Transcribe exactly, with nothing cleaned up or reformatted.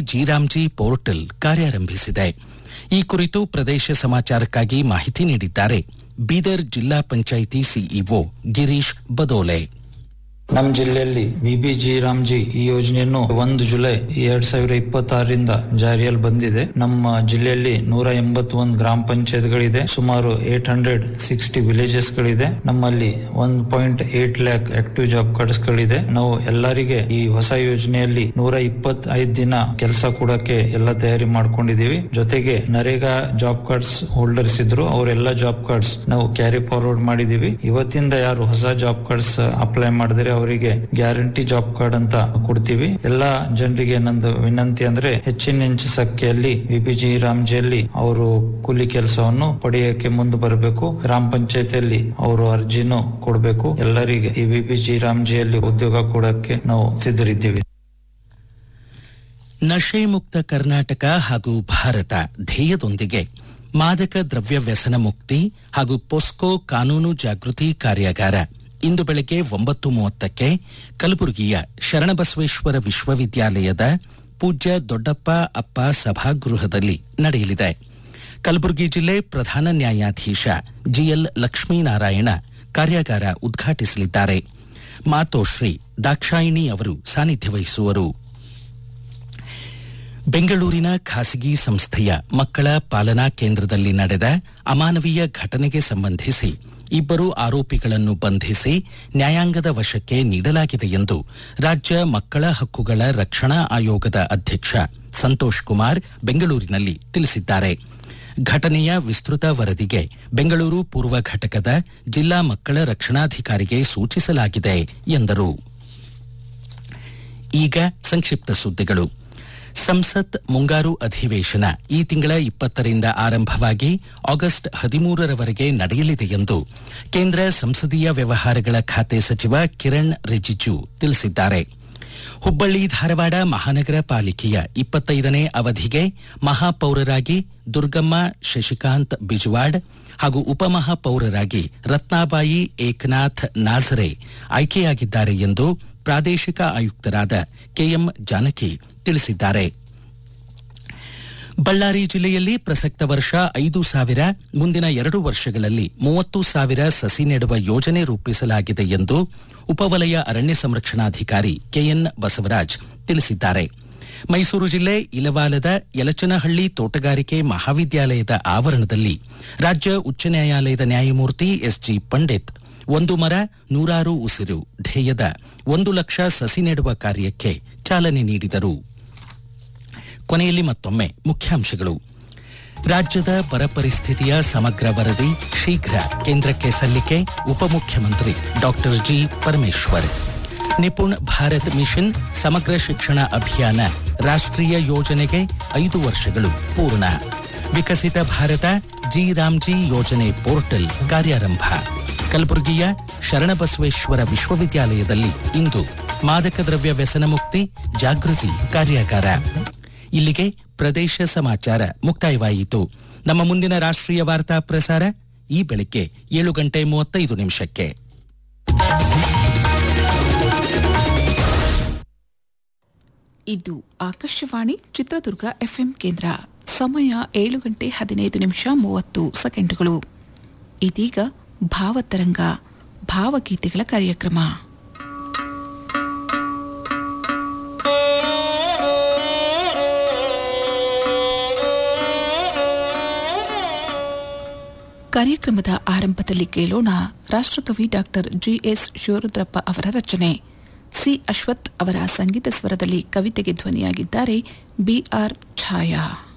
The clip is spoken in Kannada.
G portal ಕಾರ್ಯಾರಂಭಿಸಿದೆ. ಈ ಕುರಿತು ಪ್ರದೇಶ ಸಮಾಚಾರಕ್ಕಾಗಿ ಮಾಹಿತಿ ನೀಡಿದ್ದಾರೆ ಬೀದರ್ ಜಿಲ್ಲಾ ಪಂಚಾಯಿತಿ ಸಿಇಒ ಗಿರೀಶ್ ಬದೋಲೆ. ನಮ್ಮ ಜಿಲ್ಲೆಯಲ್ಲಿ ಬಿಬಿಜಿ ರಾಮ್ಜಿ ಈ ಯೋಜನೆಯನ್ನು ಒಂದು ಜುಲೈ ಎರಡ್ ಸಾವಿರದ ಇಪ್ಪತ್ತಾರರಿಂದ ಜಾರಿಯಲ್ಲಿ ಬಂದಿದೆ. ನಮ್ಮ ಜಿಲ್ಲೆಯಲ್ಲಿ ನೂರ ಎಂಬತ್ತೊಂದು ಗ್ರಾಮ ಪಂಚಾಯತ್ಗಳಿದೆ, ಸುಮಾರು ಏಟ್ ಹಂಡ್ರೆಡ್ ಸಿಕ್ಸ್ಟಿ ವಿಲೇಜಸ್ ಗಳಿದೆ. ನಮ್ಮಲ್ಲಿ one point eight lac active job cards ಗಳಿದೆ. ನಾವು ಎಲ್ಲರಿಗೆ ಈ ಹೊಸ ಯೋಜನೆಯಲ್ಲಿ ನೂರ ಇಪ್ಪತ್ತೈದು ದಿನ ಕೆಲಸ ಕೊಡಕ್ಕೆ ಎಲ್ಲ ತಯಾರಿ ಮಾಡ್ಕೊಂಡಿದೀವಿ. ಜೊತೆಗೆ ನರೇಗಾ ಜಾಬ್ ಕಾರ್ಡ್ಸ್ ಹೋಲ್ಡರ್ಸ್ ಇದ್ರು, ಅವರೆಲ್ಲ ಜಾಬ್ ಕಾರ್ಡ್ಸ್ ನಾವು ಕ್ಯಾರಿ ಫಾರ್ವರ್ಡ್ ಮಾಡಿದೀವಿ. ಇವತ್ತಿಂದ ಯಾರು ಹೊಸ ಜಾಬ್ ಕಾರ್ಡ್ಸ್ ಅಪ್ಲೈ ಮಾಡಿದ್ರೆ ಅವರಿಗೆ ಗ್ಯಾರಂಟಿ ಜಾಬ್ ಕಾರ್ಡ್ ಅಂತ ಕೊಡ್ತೀವಿ. ಎಲ್ಲಾ ಜನರಿಗೆ ನಂದು ವಿನಂತಿ ಅಂದ್ರೆ ಹೆಚ್ಚಿನ ಹೆಚ್ಚು ಸಂಖ್ಯೆಯಲ್ಲಿ ವಿಬಿಜಿ ರಾಮ್ಜಿಯಲ್ಲಿ ಅವರು ಕೂಲಿ ಕೆಲಸವನ್ನು ಪಡೆಯಕ್ಕೆ ಮುಂದೆ ಬರಬೇಕು. ಗ್ರಾಮ ಪಂಚಾಯತಿಯಲ್ಲಿ ಅವರು ಅರ್ಜಿನೂ ಕೊಡಬೇಕು. ಎಲ್ಲರಿಗೆ ಈ ವಿಬಿಜಿ ರಾಮ್ಜಿಯಲ್ಲಿ ಉದ್ಯೋಗ ಕೊಡಕ್ಕೆ ನಾವು ಸಿದ್ಧರಿದ್ದೀವಿ. ನಶೆ ಮುಕ್ತ ಕರ್ನಾಟಕ ಹಾಗೂ ಭಾರತ ಧ್ಯೇಯದೊಂದಿಗೆ ಮಾದಕ ದ್ರವ್ಯ ವ್ಯಸನ ಮುಕ್ತಿ ಹಾಗೂ ಪೊಸ್ಕೋ ಕಾನೂನು ಜಾಗೃತಿ ಕಾರ್ಯಾಗಾರ ಇಂದು ಬೆಳಗ್ಗೆ ಒಂಬತ್ತು ಮೂವತ್ತಕ್ಕೆ ಕಲಬುರಗಿಯ ಶರಣಬಸವೇಶ್ವರ ವಿಶ್ವವಿದ್ಯಾಲಯದ ಪೂಜ್ಯ ದೊಡ್ಡಪ್ಪ ಅಪ್ಪ ಸಭಾಗೃಹದಲ್ಲಿ ನಡೆಯಲಿದೆ. ಕಲಬುರಗಿ ಜಿಲ್ಲೆ ಪ್ರಧಾನ ನ್ಯಾಯಾಧೀಶ ಜಿಎಲ್ ಲಕ್ಷ್ಮೀನಾರಾಯಣ ಕಾರ್ಯಾಗಾರ ಉದ್ಘಾಟಿಸಲಿದ್ದಾರೆ. ಮಾತೋಶ್ರೀ ದಾಕ್ಷಾಯಿಣಿ ಅವರು ಸಾನ್ನಿಧ್ಯ ವಹಿಸುವರು. ಬೆಂಗಳೂರಿನ ಖಾಸಗಿ ಸಂಸ್ಥೆಯ ಮಕ್ಕಳ ಪಾಲನಾ ಕೇಂದ್ರದಲ್ಲಿ ನಡೆದ ಅಮಾನವೀಯ ಘಟನೆಗೆ ಸಂಬಂಧಿಸಿ ಇಬ್ಬರು ಆರೋಪಿಗಳನ್ನು ಬಂಧಿಸಿ ನ್ಯಾಯಾಂಗದ ವಶಕ್ಕೆ ನೀಡಲಾಗಿದೆ ಎಂದು ರಾಜ್ಯ ಮಕ್ಕಳ ಹಕ್ಕುಗಳ ರಕ್ಷಣಾ ಆಯೋಗದ ಅಧ್ಯಕ್ಷ ಸಂತೋಷ್ ಕುಮಾರ್ ಬೆಂಗಳೂರಿನಲ್ಲಿ ತಿಳಿಸಿದ್ದಾರೆ. ಘಟನೆಯ ವಿಸ್ತೃತ ವರದಿಗೆ ಬೆಂಗಳೂರು ಪೂರ್ವ ಘಟಕದ ಜಿಲ್ಲಾ ಮಕ್ಕಳ ರಕ್ಷಣಾಧಿಕಾರಿಗೆ ಸೂಚಿಸಲಾಗಿದೆ ಎಂದರು. ಈಗ ಸಂಕ್ಷಿಪ್ತ ಸುದ್ದಿಗಳು. ಸಂಸತ್ ಮುಂಗಾರು ಅಧಿವೇಶನ ಈ ತಿಂಗಳ ಇಪ್ಪತ್ತರಿಂದ ಆರಂಭವಾಗಿ ಆಗಸ್ಟ್ ಹದಿಮೂರರವರೆಗೆ ನಡೆಯಲಿದೆ ಎಂದು ಕೇಂದ್ರ ಸಂಸದೀಯ ವ್ಯವಹಾರಗಳ ಖಾತೆ ಸಚಿವ ಕಿರಣ್ ರಿಜಿಜು ತಿಳಿಸಿದ್ದಾರೆ. ಹುಬ್ಬಳ್ಳಿ ಧಾರವಾಡ ಮಹಾನಗರ ಪಾಲಿಕೆಯ ಇಪ್ಪತ್ತೈದನೇ ಅವಧಿಗೆ ಮಹಾಪೌರರಾಗಿ ದುರ್ಗಮ್ಮ ಶಶಿಕಾಂತ್ ಬಿಜವಾಡ್ ಹಾಗೂ ಉಪಮಹಾಪೌರರಾಗಿ ರತ್ನಾಬಾಯಿ ಏಕನಾಥ್ ನಾಝರೆ ಆಯ್ಕೆಯಾಗಿದ್ದಾರೆ ಎಂದು ಪ್ರಾದೇಶಿಕ ಆಯುಕ್ತರಾದ ಕೆಎಂ ಜಾನಕಿ ತಿಳಿಸಿದ್ದಾರೆ. ಬಳ್ಳಾರಿ ಜಿಲ್ಲೆಯಲ್ಲಿ ಪ್ರಸಕ್ತ ವರ್ಷ ಐದು ಸಾವಿರ ಮುಂದಿನ ಎರಡು ವರ್ಷಗಳಲ್ಲಿ ಮೂವತ್ತು ಸಾವಿರ ಸಸಿ ನೆಡುವ ಯೋಜನೆ ರೂಪಿಸಲಾಗಿದೆ ಎಂದು ಉಪವಲಯ ಅರಣ್ಯ ಸಂರಕ್ಷಣಾಧಿಕಾರಿ ಕೆಎನ್ ಬಸವರಾಜ್ ತಿಳಿಸಿದ್ದಾರೆ. ಮೈಸೂರು ಜಿಲ್ಲೆ ಇಲವಾಲದ ಯಲಚನಹಳ್ಳಿ ತೋಟಗಾರಿಕೆ ಮಹಾವಿದ್ಯಾಲಯದ ಆವರಣದಲ್ಲಿ ರಾಜ್ಯ ಉಚ್ಚ ನ್ಯಾಯಾಲಯದ ನ್ಯಾಯಮೂರ್ತಿ ಎಸ್ಜಿ ಪಂಡಿತ್ ಒಂದು ಮರ ನೂರಾರು ಉಸಿರು ಧ್ಯೇಯದ ಒಂದು ಲಕ್ಷ ಸಸಿ ನೆಡುವ ಕಾರ್ಯಕ್ಕೆ ಚಾಲನೆ ನೀಡಿದರು. ಕೊನೆಯಲ್ಲಿ ಮತ್ತೊಮ್ಮೆ ಮುಖ್ಯಾಂಶಗಳು. ರಾಜ್ಯದ ಬರ ಪರಿಸ್ಥಿತಿಯ ಸಮಗ್ರ ವರದಿ ಶೀಘ್ರ ಕೇಂದ್ರಕ್ಕೆ ಸಲ್ಲಿಕೆ ಉಪಮುಖ್ಯಮಂತ್ರಿ doctor G Parameshwar. NIPUN Bharat mission ಸಮಗ್ರ ಶಿಕ್ಷಣ ಅಭಿಯಾನ ರಾಷ್ಟ್ರೀಯ ಯೋಜನೆಗೆ ಐದು ವರ್ಷಗಳು ಪೂರ್ಣ. ವಿಕಸಿತ ಭಾರತ ಜಿ ರಾಮ್ಜಿ ಯೋಜನೆ ಪೋರ್ಟಲ್ ಕಾರ್ಯಾರಂಭ. ಕಲಬುರಗಿಯ ಶರಣಬಸವೇಶ್ವರ ವಿಶ್ವವಿದ್ಯಾಲಯದಲ್ಲಿ ಇಂದು ಮಾದಕ ದ್ರವ್ಯ ವ್ಯಸನ ಮುಕ್ತಿ ಜಾಗೃತಿ ಕಾರ್ಯಾಗಾರ. ಇಲ್ಲಿಗೆ ಪ್ರದೇಶ ಸಮಾಚಾರ ಮುಕ್ತಾಯವಾಯಿತು. ನಮ್ಮ ಮುಂದಿನ ರಾಷ್ಟ್ರೀಯ ವಾರ್ತಾ ಪ್ರಸಾರ ಈ ಬೆಳಿಗ್ಗೆ ಏಳು ಗಂಟೆ ಮೂವತ್ತೈದು ನಿಮಿಷಕ್ಕೆ. ಇದು ಆಕಾಶವಾಣಿ ಚಿತ್ರದುರ್ಗ ಎಫ್ಎಂ ಕೇಂದ್ರ. ಸಮಯ ಏಳು ಗಂಟೆ ಹದಿನೈದು ನಿಮಿಷ ಮೂವತ್ತು ಸೆಕೆಂಡುಗಳು. ಇದೀಗ ಭಾವತರಂಗ ಭಾವಗೀತೆಗಳ ಕಾರ್ಯಕ್ರಮ. ಕಾರ್ಯಕ್ರಮದ ಆರಂಭದಲ್ಲಿ ಕೇಳೋಣ ರಾಷ್ಟ್ರಕವಿ ಡಾಕ್ಟರ್ ಜಿಎಸ್ ಶಿವರುದ್ರಪ್ಪ ಅವರ ರಚನೆ. ಸಿ ಅಶ್ವಥ್ ಅವರ ಸಂಗೀತ ಸ್ವರದಲ್ಲಿ ಕವಿತೆಗೆ ಧ್ವನಿಯಾಗಿದ್ದಾರೆ ಬಿಆರ್ ಛಾಯಾ.